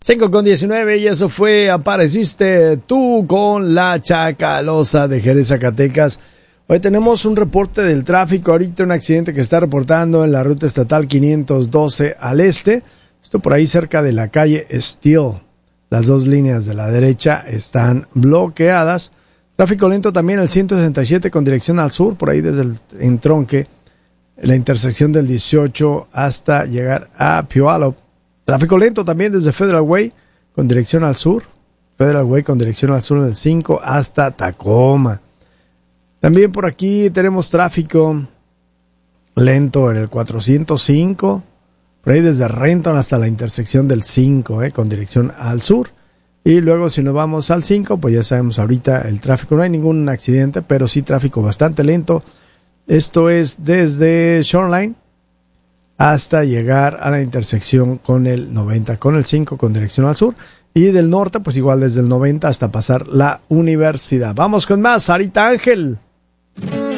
5:19 y eso fue Apareciste tú con la Chacalosa de Jerez, Zacatecas. Hoy tenemos un reporte del tráfico, ahorita un accidente que está reportando en la ruta estatal 512 al este. Esto por ahí cerca de la calle Steel. Las dos líneas de la derecha están bloqueadas. Tráfico lento también el 167 con dirección al sur, por ahí desde el entronque, la intersección del 18 hasta llegar a Puyallup. Tráfico lento también desde Federal Way con dirección al sur. Federal Way con dirección al sur del 5 hasta Tacoma. También por aquí tenemos tráfico lento en el 405. Por ahí desde Renton hasta la intersección del 5 con dirección al sur. Y luego si nos vamos al 5, pues ya sabemos ahorita el tráfico. No hay ningún accidente, pero sí tráfico bastante lento. Esto es desde Shoreline hasta llegar a la intersección con el 90, con el 5 con dirección al sur. Y del norte, pues igual desde el 90 hasta pasar la universidad. Vamos con más, Sarita Ángel.